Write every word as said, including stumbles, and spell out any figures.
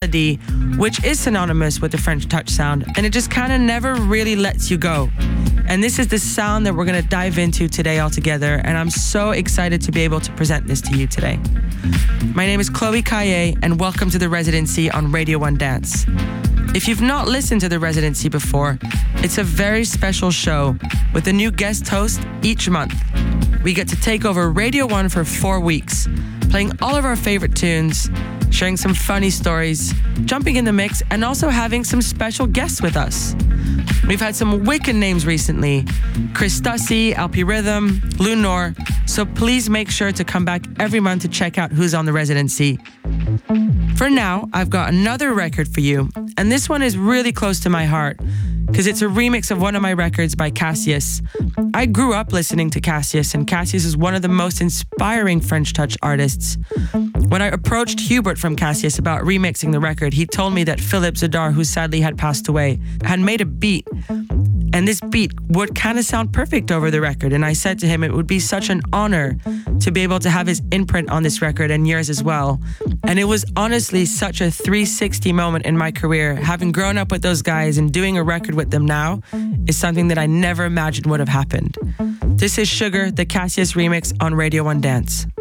melody, which is synonymous with the French touch sound, and it just kind of never really lets you go. And this is the sound that we're going to dive into today all together, and I'm so excited to be able to present this to you today. My name is Chloe Caillet, and welcome to The Residency on Radio One Dance. If you've not listened to The Residency before, it's a very special show with a new guest host each month. We get to take over Radio One for four weeks, playing all of our favorite tunes, sharing some funny stories, jumping in the mix, and also having some special guests with us. We've had some wicked names recently, Chris Stussy, L P Rhythm, Lunor, so please make sure to come back every month to check out who's on The Residency. For now, I've got another record for you, and this one is really close to my heart because it's a remix of one of my records by Cassius. I grew up listening to Cassius, and Cassius is one of the most inspiring French touch artists. When I approached Hubert from Cassius about remixing the record, he told me that Philip Zadar, who sadly had passed away, had made a beat, and this beat would kind of sound perfect over the record. And I said to him it would be such an honor to be able to have his imprint on this record and yours as well. And it was honestly such a three sixty moment in my career. Having grown up with those guys and doing a record with them now is something that I never imagined would have happened. This is Sugar, the Cassius remix on Radio One Dance.